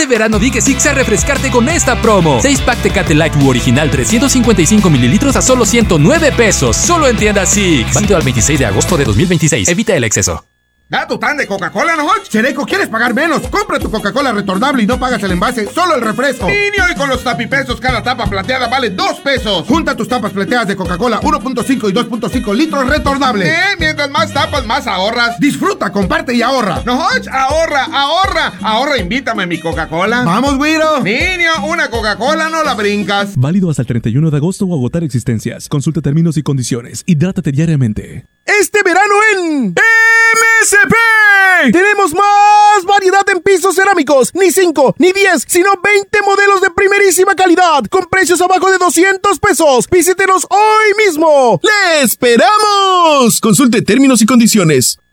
Este verano di que sí a refrescarte con esta promo. 6-pack Tecate Light U original 355 mililitros a solo 109 pesos. Solo en tiendas Six. Válido al 26 de agosto de 2026. Evita el exceso. ¿Da tu tan de Coca-Cola, no? Chereco, ¿quieres pagar menos? Compra tu Coca-Cola retornable y no pagas el envase, solo el refresco. Niño, y con los tapipesos, cada tapa plateada vale 2 pesos. Junta tus tapas plateadas de Coca-Cola 1.5 y 2.5 litros retornables. Mientras más tapas, más ahorras. Disfruta, comparte y ahorra. No, ahorra, invítame a mi Coca-Cola. ¡Vamos, güiro! Niño, una Coca-Cola no la brincas. Válido hasta el 31 de agosto o agotar existencias. Consulta términos y condiciones. Hidrátate diariamente. Este verano en MSP tenemos más variedad en pisos cerámicos. Ni 5, ni 10, sino 20 modelos de primerísima calidad con precios abajo de 200 pesos. Visítenos hoy mismo. ¡Le esperamos! Consulte términos y condiciones.